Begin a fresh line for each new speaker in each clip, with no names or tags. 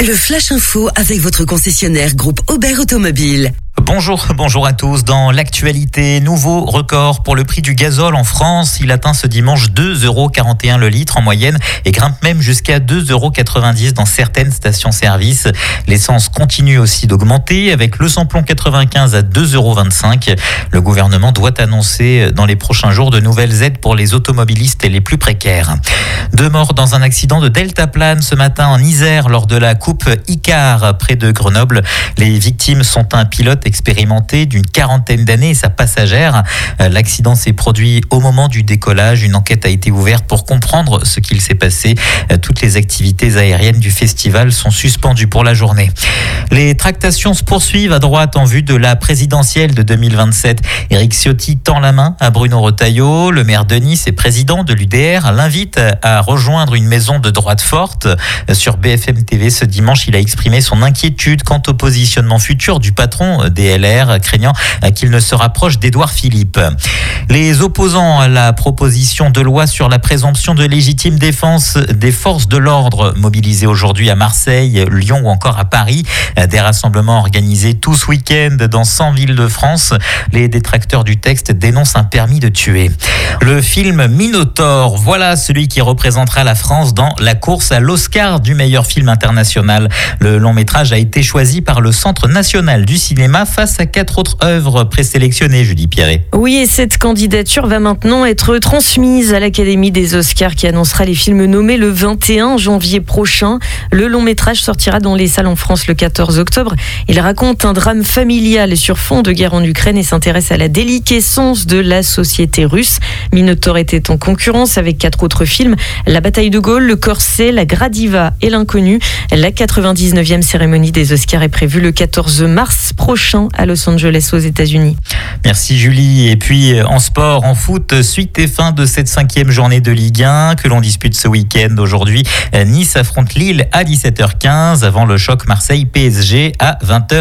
Le Flash Info avec votre concessionnaire groupe Aubert Automobile.
Bonjour à tous. Dans l'actualité, nouveau record pour le prix du gazole en France. Il atteint ce dimanche 2,41 € le litre en moyenne et grimpe même jusqu'à 2,90 € dans certaines stations-service. L'essence continue aussi d'augmenter avec le samplon 95 à 2,25 €. Le gouvernement doit annoncer dans les prochains jours de nouvelles aides pour les automobilistes les plus précaires. 2 morts dans un accident de deltaplane ce matin en Isère lors de la Coupe Icar près de Grenoble. Les victimes sont un pilote expérimenté d'une 40aine d'années et sa passagère. L'accident s'est produit au moment du décollage. Une enquête a été ouverte pour comprendre ce qu'il s'est passé. Toutes les activités aériennes du festival sont suspendues pour la journée. Les tractations se poursuivent à droite en vue de la présidentielle de 2027. Éric Ciotti tend la main à Bruno Retailleau. Le maire de Nice et président de l'UDR l'invite à rejoindre une maison de droite forte. Sur BFM TV ce dimanche, il a exprimé son inquiétude quant au positionnement futur du patron des LR, craignant qu'il ne se rapproche d'Édouard Philippe. Les opposants à la proposition de loi sur la présomption de légitime défense des forces de l'ordre mobilisées aujourd'hui à Marseille, Lyon ou encore à Paris. Des rassemblements organisés tout ce week-end dans 100 villes de France. Les détracteurs du texte dénoncent un permis de tuer. Le film Minotaure, voilà celui qui représentera la France dans la course à l'Oscar du meilleur film international. Le long métrage a été choisi par le Centre national du cinéma face à 4 autres œuvres présélectionnées, Julie Pierret.
Oui, et cette candidature va maintenant être transmise à l'Académie des Oscars qui annoncera les films nommés le 21 janvier prochain. Le long métrage sortira dans les salles en France le 14 octobre. Il raconte un drame familial sur fond de guerre en Ukraine et s'intéresse à la déliquescence de la société russe. Minotaure était en concurrence avec 4 autres films, La bataille de Gaulle, Le Corset, La Gradiva et L'Inconnu. La 99e cérémonie des Oscars est prévue le 14 mars prochain à Los Angeles aux États-Unis.
Merci Julie. Et puis en sport, en foot, suite et fin de cette 5e journée de Ligue 1 que l'on dispute ce week-end. Aujourd'hui, Nice affronte Lille à 17h15 avant le choc Marseille-PSG à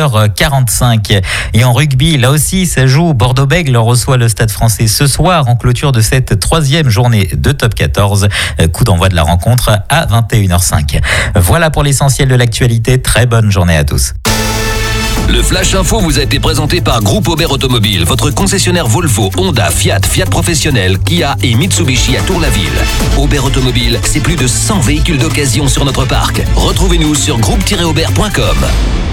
20h45. Et en rugby, là aussi, ça joue. Bordeaux-Bègles reçoit le Stade Français ce soir en clôture de cette 3e journée de Top 14. Coup d'envoi de la rencontre à 21h05. Voilà pour l'essentiel de l'actualité. Très bonne journée à tous.
Le Flash Info vous a été présenté par Groupe Aubert Automobile, votre concessionnaire Volvo, Honda, Fiat Professionnel, Kia et Mitsubishi à Tour-la-Ville. Aubert Automobile, c'est plus de 100 véhicules d'occasion sur notre parc. Retrouvez-nous sur groupe-aubert.com.